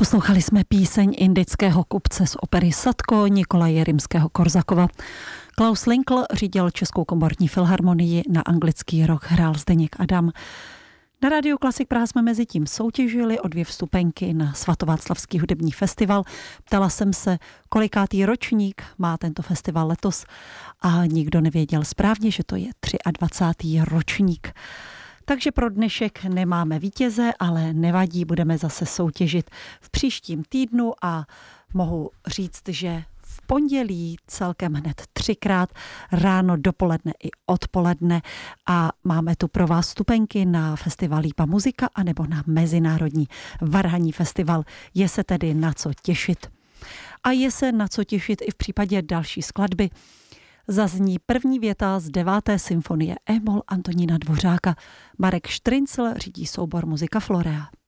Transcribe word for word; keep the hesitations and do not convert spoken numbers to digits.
Poslouchali jsme píseň indického kupce z opery Sadko Nikolaje Rimského-Korsakova. Klaus Linkl řídil Českou komorní filharmonii, na anglický rok hrál Zdeněk Adam. Na Rádiu Klasik Praha jsme mezi tím soutěžili o dvě vstupenky na svatováclavský hudební festival. Ptala jsem se, kolikátý ročník má tento festival letos a nikdo nevěděl správně, že to je dvacátý třetí ročník. Takže pro dnešek nemáme vítěze, ale nevadí, budeme zase soutěžit v příštím týdnu a mohu říct, že v pondělí celkem hned třikrát, ráno, dopoledne i odpoledne, a máme tu pro vás vstupenky na festival Lípa muzika anebo na Mezinárodní varhanní festival. Je se tedy na co těšit. A je se na co těšit i v případě další skladby. Zazní první věta z deváté symfonie E-moll Antonína Dvořáka. Marek Štryncl řídí soubor Muzika Florea.